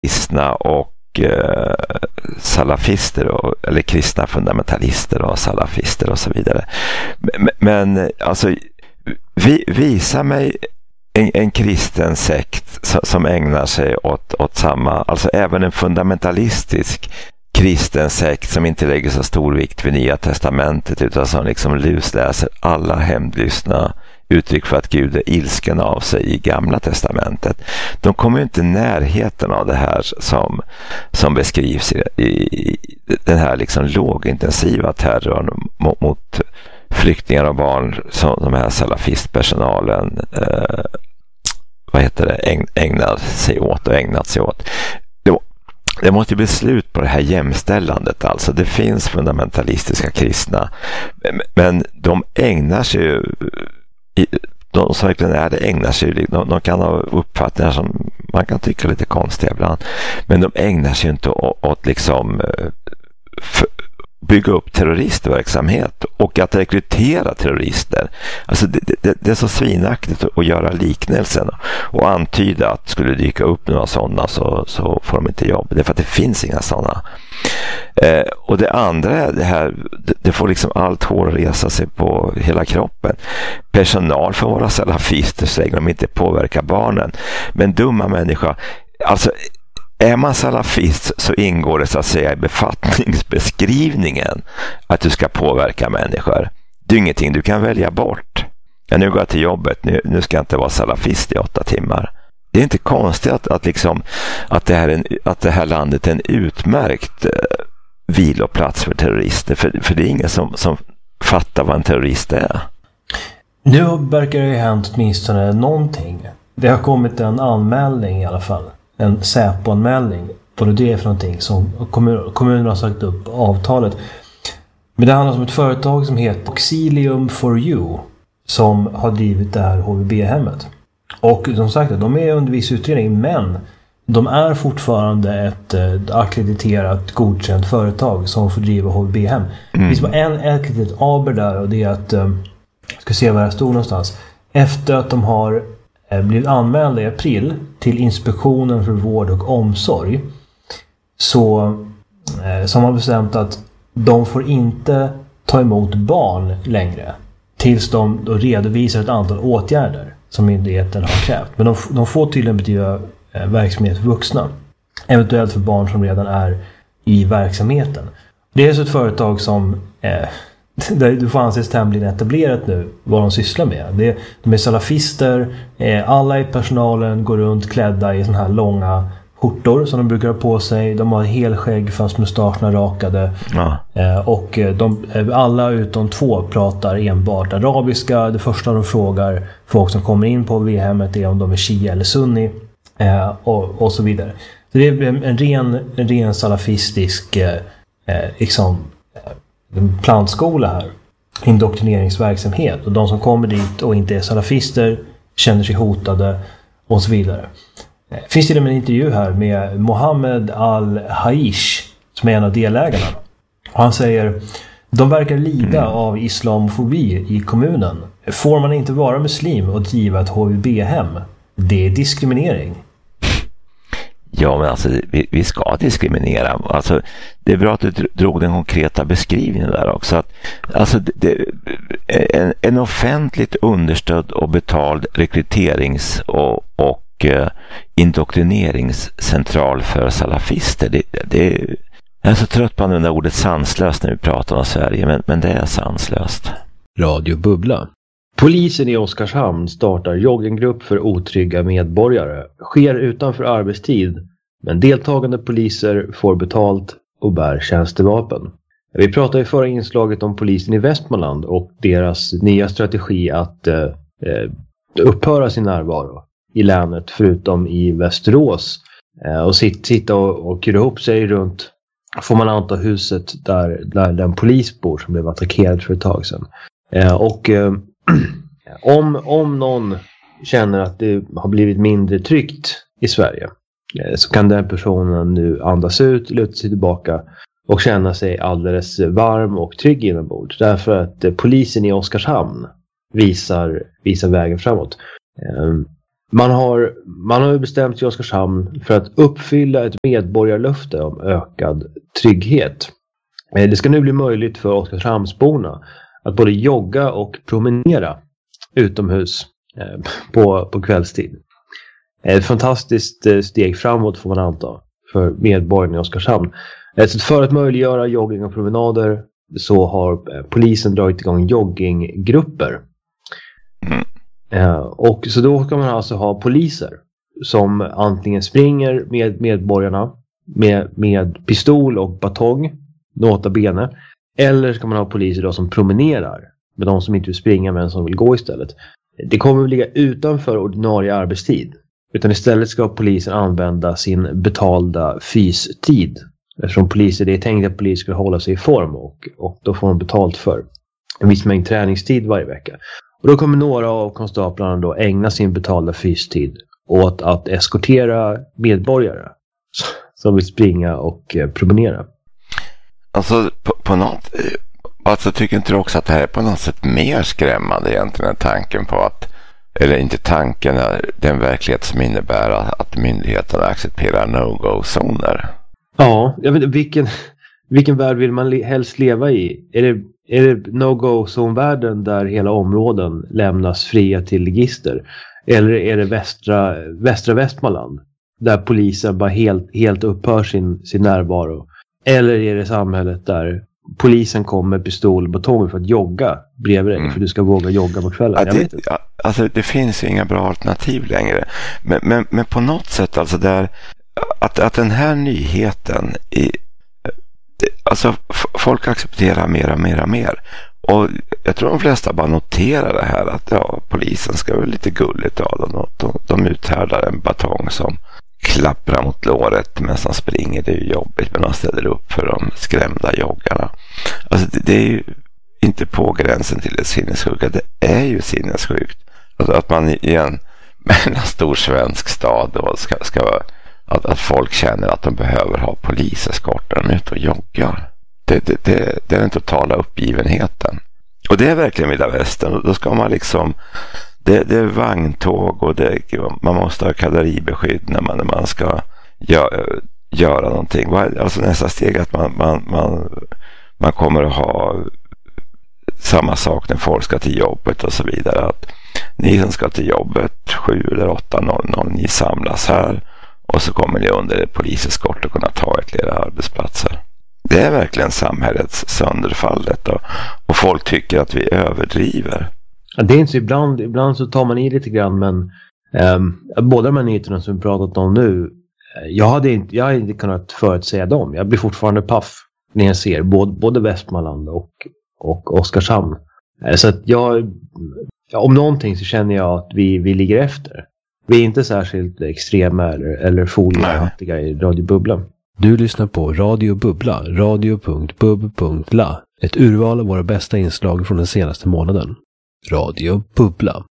kristna och salafister eller kristna fundamentalister och salafister och så vidare. Men alltså visa mig en kristen sekt som ägnar sig åt samma, alltså även en fundamentalistisk kristen sekt som inte lägger så stor vikt vid Nya testamentet utan som liksom lusläser alla hämndlystna uttryck för att Gud är ilsken av sig i Gamla testamentet. De kommer ju inte i närheten av det här som beskrivs i den här liksom lågintensiva terrorn mot flyktingar och barn som de här salafistpersonalen ägnat sig åt. Det måste bli slut på det här jämställandet. Alltså det finns fundamentalistiska kristna, men de ägnar sig ju, de som verkligen är det ägnar sig, de kan ha uppfattningar som man kan tycka lite konstiga ibland, men de ägnar sig inte åt liksom bygga upp terroristverksamhet och att rekrytera terrorister. Alltså det är så svinaktigt att göra liknelsen och antyda att skulle det dyka upp några sådana så får de inte jobb. Det är för att det finns inga sådana. Och det andra är det här, det får liksom allt hår resa sig på hela kroppen. Personal får vara salafister så länge de inte påverkar barnen. Men dumma människor, alltså är man salafist så ingår det så att säga i befattningsbeskrivningen att du ska påverka människor. Det är ingenting du kan välja bort. Ja, nu går jag till jobbet, nu ska jag inte vara salafist i 8 timmar. Det är inte konstigt att det här landet är en utmärkt viloplats för terrorister. För det är ingen som fattar vad en terrorist är. Nu verkar det ha hänt åtminstone någonting. Det har kommit en anmälning i alla fall. En Säpo-anmälning. Vad det är för någonting som kommunen har sagt upp avtalet. Men det handlar om ett företag som heter Auxilium for You som har drivit det här HVB-hemmet. Och som sagt, de är under viss utredning, men de är fortfarande ett akkrediterat godkänt företag som får driva HVB-hem. Det finns bara ett litet aber där, och det är att jag ska se var jag stod någonstans. Efter att de har blivit anmälda i april till Inspektionen för vård och omsorg så har man bestämt att de får inte ta emot barn längre tills de då redovisar ett antal åtgärder som myndigheten har krävt. Men de får tydligen bedriva verksamhet för vuxna, eventuellt för barn som redan är i verksamheten. Det är så ett företag som där du får anses tämligen etablerat nu vad de sysslar med. De är salafister, alla i personalen går runt klädda i såna här långa skjortor som de brukar ha på sig. De har helskägg fast mustascharna rakade. Ja. Och alla utom 2 pratar enbart arabiska. Det första de frågar folk som kommer in på V-hemmet är om de är shia eller sunni. Och så vidare. Så det är en ren salafistisk plantskola här. Indoktrineringsverksamhet. Och de som kommer dit och inte är salafister känner sig hotade och så vidare. Finns det en intervju här med Mohammed Al-Haish som är en av delägarna. Och han säger: de verkar lida av islamofobi i kommunen. Får man inte vara muslim och driva ett HVB-hem? Det är diskriminering. Ja, men alltså vi ska diskriminera. Alltså, det är bra att du drog den konkreta beskrivningen där också. Att, alltså, en offentligt understödd och betald rekryterings- och indoktrineringscentral för salafister. Jag är så trött på att använda ordet sanslöst när vi pratar om Sverige, men det är sanslöst. Radio Bubbla. Polisen i Oskarshamn startar jogginggrupp för otrygga medborgare. Sker utanför arbetstid, men deltagande poliser får betalt och bär tjänstevapen. Vi pratade i förra inslaget om polisen i Västmanland och deras nya strategi att upphöra sin närvaro i länet förutom i Västerås. Och sitta och kura ihop sig runt, får man anta, huset där den polis bor som blev attackerad för ett tag sedan. Om någon känner att det har blivit mindre tryggt i Sverige så kan den personen nu andas ut, luta sig tillbaka och känna sig alldeles varm och trygg inombords. Därför att polisen i Oskarshamn visar vägen framåt. Man har bestämt sig i Oskarshamn för att uppfylla ett medborgarlöfte om ökad trygghet. Det ska nu bli möjligt för Oskarshamnsborna att både jogga och promenera utomhus på kvällstid. Ett fantastiskt steg framåt får man anta för medborgarna i Oskarshamn. Så för att möjliggöra jogging och promenader så har polisen dragit igång jogginggrupper. Och så då kan man alltså ha poliser som antingen springer med medborgarna med pistol och batong, nota bene, eller ska man ha poliser då som promenerar med de som inte vill springa men som vill gå istället. Det kommer att ligga utanför ordinarie arbetstid, utan istället ska polisen använda sin betalda fystid. Eftersom det är tänkt att poliser ska hålla sig i form och då får de betalt för en viss mängd träningstid varje vecka. Och då kommer några av konstaplarna då ägna sin betalda fystid åt att eskortera medborgare som vill springa och promenera. Alltså på något, alltså tycker inte du också att det här är på något sätt mer skrämmande egentligen än tanken på att, eller inte tanken, den verklighet som innebär att myndigheterna accepterar no-go-zoner? Ja, jag vet inte, vilken värld vill man helst leva i? Är det no-go-zone-världen där hela områden lämnas fria till ligister? Eller är det västra Västmanland där polisen bara helt upphör sin närvaro? Eller är det samhället där polisen kommer med pistol och batong för att jogga bredvid dig för du ska våga jogga på kvällen? Alltså det finns ju inga bra alternativ längre. Men på något sätt alltså där att den här nyheten alltså folk accepterar mer. Och jag tror de flesta bara noterar det här att polisen ska vara lite gulligt av dem. De uthärdar en batong som klapprar mot låret medan de springer. Det är ju jobbigt, men de ställer upp för de skrämda joggarna. Alltså det är ju inte på gränsen till det sinnessjuka. Det är ju sinnessjukt. Alltså att man i en stor svensk stad då ska att folk känner att de behöver ha poliseskort när de är ute och joggar. Det är den totala uppgivenheten. Och det är verkligen vilda västern. Och då ska man liksom det är vagntåg och man måste ha kavalleribeskydd när man ska göra någonting. Alltså nästa steg att man kommer att ha samma sak när folk ska till jobbet och så vidare. Att ni som ska till jobbet 7 eller 8:00, ni samlas här och så kommer ni under poliseskort att kunna ta er till era arbetsplatser. Det är verkligen samhällets sönderfallet och folk tycker att vi överdriver. Ja, det är inte så ibland så tar man i lite grann, men båda de här nyheterna som vi pratat om nu, jag hade inte kunnat förutsäga dem. Jag blir fortfarande paff när jag ser både Västmanland och Oskarshamn. Så att om någonting så känner jag att vi ligger efter. Vi är inte särskilt extrema eller foliehattiga i Radio Bubbla. Du lyssnar på Radio Bubbla, radio.bub.la. Ett urval av våra bästa inslag från den senaste månaden. Radio Bubbla.